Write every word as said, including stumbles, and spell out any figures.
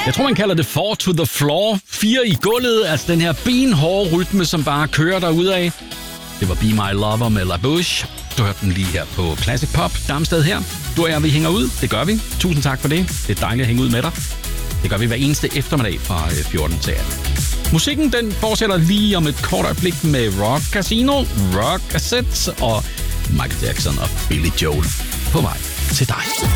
Jeg tror, man kalder det four to the floor. Fire i gulvet, altså den her benhårde rytme, som bare kører derudad. Det var Be My Lover med La Bouche. Du hørte den lige her på Classic Pop. Darmsted her. Du og jeg, vi hænger ud. Det gør vi. Tusind tak for det. Det er dejligt at hænge ud med dig. Det gør vi hver eneste eftermiddag fra fjorten til atten. Musikken, den fortsætter lige om et kort øjeblik med Rock Casino, Rock Assets og Michael Jackson og Billy Joel på vej til dig.